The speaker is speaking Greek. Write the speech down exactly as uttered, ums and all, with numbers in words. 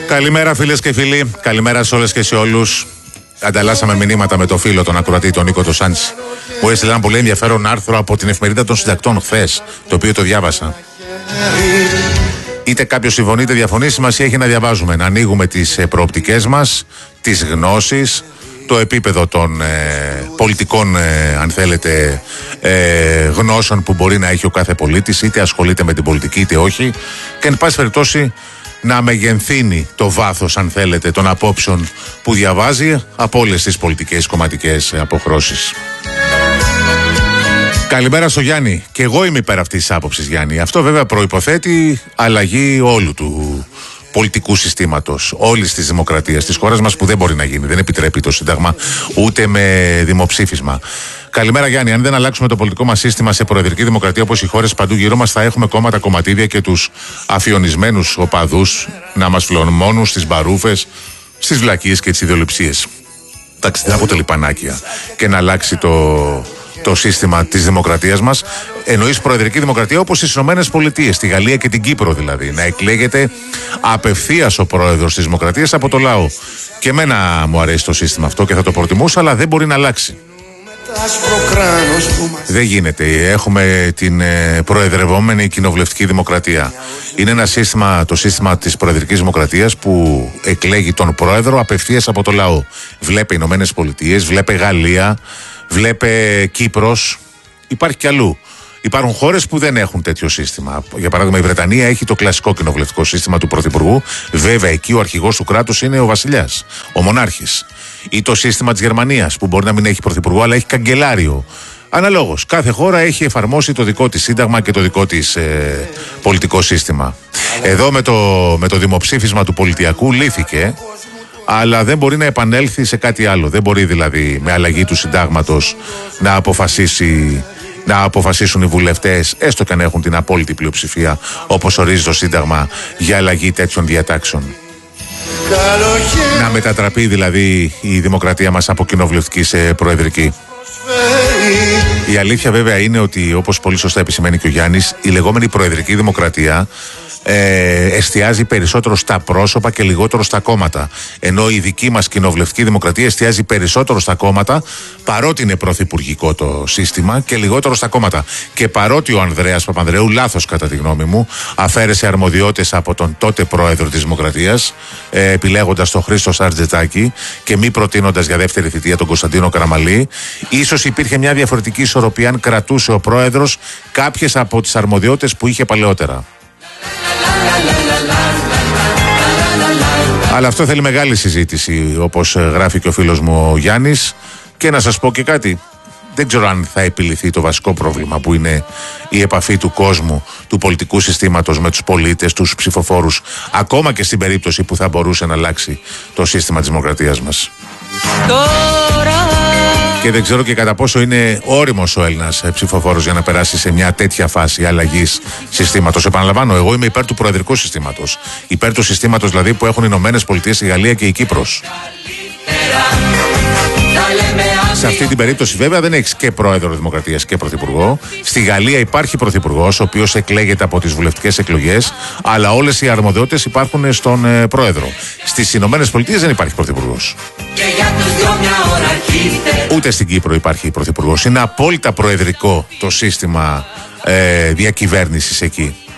Καλημέρα φίλες και φίλοι, καλημέρα σε όλες και σε όλους. Ανταλλάσσαμε μηνύματα με το φίλο, τον ακροατή, τον Νίκο το Σάντζη, που έστειλε ένα πολύ ενδιαφέρον άρθρο από την Εφημερίδα των Συντακτών χθες, το οποίο το διάβασα. Είτε κάποιος συμφωνεί είτε διαφωνεί, σημασία έχει να διαβάζουμε, να ανοίγουμε τις προοπτικές μας, τις γνώσεις, το επίπεδο των ε, πολιτικών, ε, αν θέλετε, ε, γνώσεων που μπορεί να έχει ο κάθε πολίτης, είτε ασχολείται με την πολιτική είτε όχι, και εν πάση περιπτώσει να μεγενθύνει το βάθος, αν θέλετε, των απόψεων που διαβάζει από όλες τις πολιτικές κομματικές αποχρώσεις. Καλημέρα στο Γιάννη. Και εγώ είμαι υπέρ αυτής της άποψης, Γιάννη. Αυτό βέβαια προϋποθέτει αλλαγή όλου του πολιτικού συστήματος, όλης της δημοκρατίας της χώρας μας, που δεν μπορεί να γίνει. Δεν επιτρέπει το Σύνταγμα ούτε με δημοψήφισμα. Καλημέρα, Γιάννη. Αν δεν αλλάξουμε το πολιτικό μας σύστημα σε προεδρική δημοκρατία όπως οι χώρες παντού γύρω μας, θα έχουμε κόμματα, κομματίδια και τους αφιονισμένους οπαδούς να μας φλονμώνουν στις μπαρούφες, στις βλακίες και τις ιδεολειψίες. Εντάξει, δεν αποτελεί πανάκια και να αλλάξει το, το σύστημα της δημοκρατίας μας. Εννοείς προεδρική δημοκρατία όπως στις Ηνωμένες Πολιτείες, στη Γαλλία και την Κύπρο δηλαδή. Να εκλέγεται απευθείας ο πρόεδρος της δημοκρατίας από το λαό. Και εμένα μου αρέσει το σύστημα αυτό και θα το προτιμούσα, αλλά δεν μπορεί να αλλάξει. Δεν γίνεται. Έχουμε την ε, προεδρευόμενη κοινοβουλευτική δημοκρατία. Είναι ένα σύστημα, το σύστημα της προεδρικής δημοκρατίας, που εκλέγει τον πρόεδρο απευθείας από το λαό. Βλέπε Ηνωμένες Πολιτείες, βλέπε Γαλλία, βλέπε Κύπρος. Υπάρχει κι αλλού. Υπάρχουν χώρες που δεν έχουν τέτοιο σύστημα. Για παράδειγμα, η Βρετανία έχει το κλασικό κοινοβουλευτικό σύστημα του πρωθυπουργού. Βέβαια, εκεί ο αρχηγός του κράτους είναι ο βασιλιάς, ο μονάρχης. Ή το σύστημα της Γερμανίας, που μπορεί να μην έχει πρωθυπουργό, αλλά έχει καγκελάριο. Αναλόγως, κάθε χώρα έχει εφαρμόσει το δικό της σύνταγμα και το δικό της ε, πολιτικό σύστημα. Εδώ με το, με το δημοψήφισμα του πολιτιακού λύθηκε, αλλά δεν μπορεί να επανέλθει σε κάτι άλλο. Δεν μπορεί δηλαδή με αλλαγή του συντάγματος να αποφασίσει. Να αποφασίσουν οι βουλευτές, έστω και αν έχουν την απόλυτη πλειοψηφία, όπως ορίζει το Σύνταγμα, για αλλαγή τέτοιων διατάξεων. Να μετατραπεί δηλαδή η δημοκρατία μας από κοινοβουλευτική σε προεδρική. Η αλήθεια βέβαια είναι ότι, όπως πολύ σωστά επισημαίνει και ο Γιάννης, η λεγόμενη προεδρική δημοκρατία ε, εστιάζει περισσότερο στα πρόσωπα και λιγότερο στα κόμματα. Ενώ η δική μας κοινοβουλευτική δημοκρατία εστιάζει περισσότερο στα κόμματα, παρότι είναι πρωθυπουργικό το σύστημα, και λιγότερο στα κόμματα. Και παρότι ο Ανδρέας Παπανδρέου, λάθος κατά τη γνώμη μου, αφαίρεσε αρμοδιότητες από τον τότε πρόεδρο της Δημοκρατίας, ε, επιλέγοντας τον Χρήστο Σαρτζετάκη και μη προτείνοντας για δεύτερη θητεία τον Κωνσταντίνο Καραμαλή, ίσως υπήρχε μια διαφορετική ισορροπία αν κρατούσε ο πρόεδρος κάποιες από τις αρμοδιότητες που είχε παλαιότερα. Αλλά αυτό θέλει μεγάλη συζήτηση, όπως γράφει και ο φίλος μου ο Γιάννης. Και να σας πω και κάτι, δεν ξέρω αν θα επιληθεί το βασικό πρόβλημα, που είναι η επαφή του κόσμου, του πολιτικού συστήματος με τους πολίτες, τους ψηφοφόρους, ακόμα και στην περίπτωση που θα μπορούσε να αλλάξει το σύστημα της δημοκρατίας μας. Και δεν ξέρω και κατά πόσο είναι όριμος ο Έλληνας ψηφοφόρος για να περάσει σε μια τέτοια φάση αλλαγής συστήματος. Επαναλαμβάνω, εγώ είμαι υπέρ του προεδρικού συστήματος. Υπέρ του συστήματος δηλαδή που έχουν οι Ηνωμένες Πολιτείες, η Γαλλία και η Κύπρος. Σε αυτή την περίπτωση βέβαια δεν έχεις και πρόεδρο Δημοκρατίας και πρωθυπουργό. Στη Γαλλία υπάρχει πρωθυπουργός, ο οποίος εκλέγεται από τις βουλευτικές εκλογές, αλλά όλες οι αρμοδιότητες υπάρχουν στον ε, πρόεδρο. Στις Ηνωμένες Πολιτείες δεν υπάρχει πρωθυπουργός. Ούτε στην Κύπρο υπάρχει πρωθυπουργός. Είναι απόλυτα προεδρικό το σύστημα ε, διακυβέρνησης εκεί.